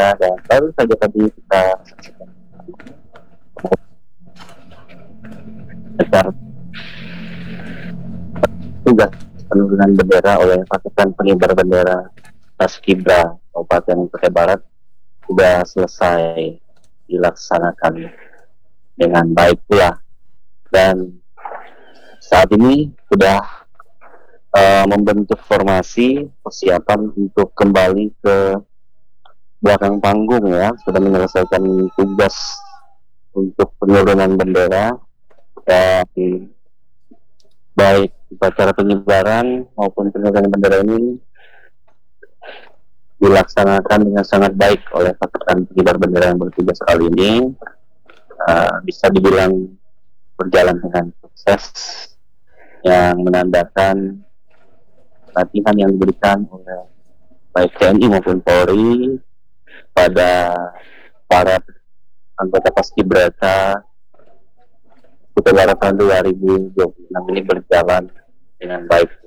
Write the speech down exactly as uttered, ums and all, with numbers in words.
dan baru saja tadi kita acara tugas penurunan bendera oleh pasukan pengibar bendera Paskibra Kabupaten Kutai Barat sudah selesai dilaksanakan dengan baik pula, dan saat ini sudah uh, membentuk formasi persiapan untuk kembali ke belakang panggung ya, sudah menyelesaikan tugas untuk penurunan bendera, dan baik upacara pengibaran maupun penurunan bendera ini dilaksanakan dengan sangat baik oleh pasukan pengibar bendera yang bertugas kali ini. Uh, bisa dibilang berjalan dengan sukses, yang menandakan latihan yang diberikan oleh baik T N I maupun Polri pada para anggota Paskibraka Kutai Barat tahun dua ribu dua puluh enam ini berjalan dengan baik